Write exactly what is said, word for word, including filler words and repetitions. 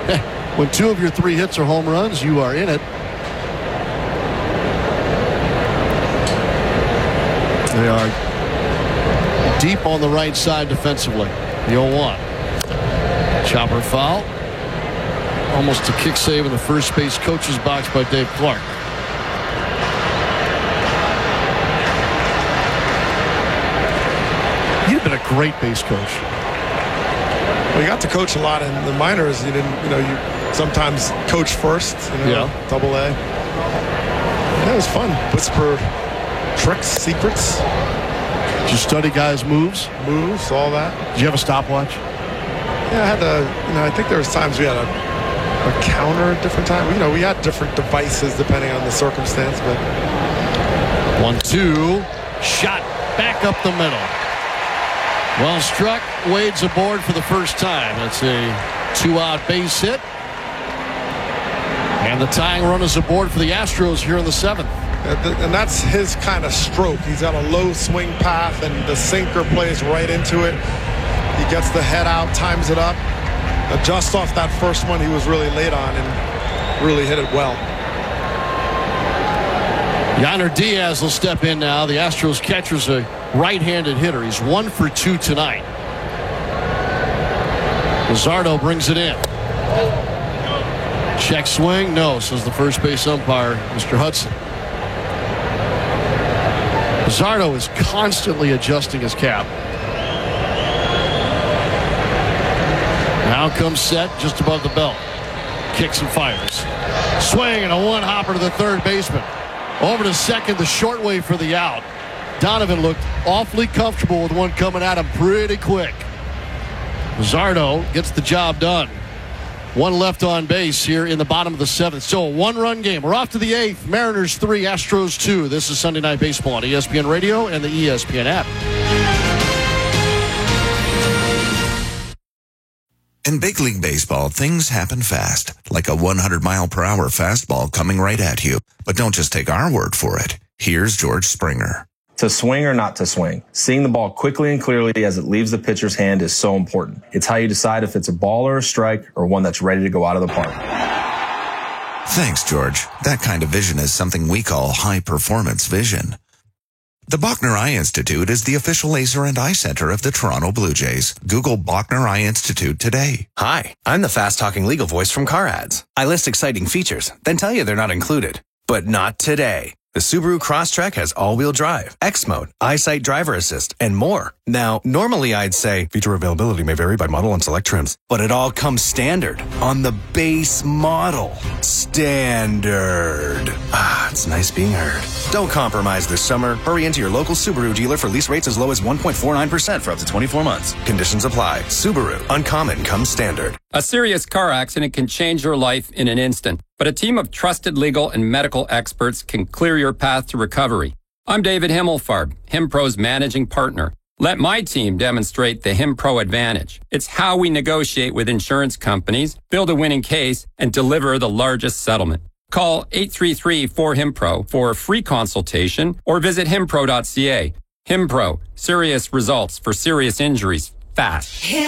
When two of your three hits are home runs, you are in it. They are deep on the right side defensively. The oh one. Chopper foul. Almost a kick save in the first base coach's box by Dave Clark. He'd been a great base coach. Well, you got to coach a lot in the minors. You didn't, you know, you sometimes coach first, you know, yeah. double A. Yeah, it was fun. Whisper tricks, secrets. Did you study guys' moves? Moves, all that. Did you have a stopwatch? Yeah, I had a, you know, I think there was times we had a, a counter at different times. You know, we had different devices depending on the circumstance, but. One, two, shot back up the middle. Well struck. Wade's aboard for the first time. That's a two-out base hit. And the tying run is aboard for the Astros here in the seventh. And that's his kind of stroke. He's got a low swing path, and the sinker plays right into it. He gets the head out, times it up. Just off that first one, he was really late on and really hit it well. Yainer Diaz will step in now. The Astros catcher's a right-handed hitter. He's one for two tonight. Luzardo brings it in. Check swing. No, says the first base umpire, Mister Hudson. Luzardo is constantly adjusting his cap. Now comes set just above the belt. Kicks and fires. Swing and a one-hopper to the third baseman. Over to second, the short way for the out. Donovan looked awfully comfortable with one coming at him pretty quick. Luzardo gets the job done. One left on base here in the bottom of the seventh. So a one-run game. We're off to the eighth. Mariners three, Astros two. This is Sunday Night Baseball on E S P N Radio and the E S P N app. In big league baseball, things happen fast, like a one hundred mile per hour fastball coming right at you. But don't just take our word for it. Here's George Springer. To swing or not to swing, seeing the ball quickly and clearly as it leaves the pitcher's hand is so important. It's how you decide if it's a ball or a strike or one that's ready to go out of the park. Thanks, George. That kind of vision is something we call high-performance vision. The Bachner Eye Institute is the official laser and eye center of the Toronto Blue Jays. Google Bachner Eye Institute today. Hi, I'm the fast-talking legal voice from Car Ads. I list exciting features, then tell you they're not included. But not today. The Subaru Crosstrek has all-wheel drive, X-Mode, EyeSight Driver Assist, and more. Now, normally I'd say feature availability may vary by model and select trims, but it all comes standard on the base model. Standard. Ah, it's nice being heard. Don't compromise this summer. Hurry into your local Subaru dealer for lease rates as low as one point four nine percent for up to twenty-four months. Conditions apply. Subaru. Uncommon comes standard. A serious car accident can change your life in an instant, but a team of trusted legal and medical experts can clear your path to recovery. I'm David Himmelfarb, HimPro's managing partner. Let my team demonstrate the HimPro advantage. It's how we negotiate with insurance companies, build a winning case, and deliver the largest settlement. Call eight three three, four, HIMPRO for a free consultation or visit himpro dot c a. HimPro, serious results for serious injuries fast.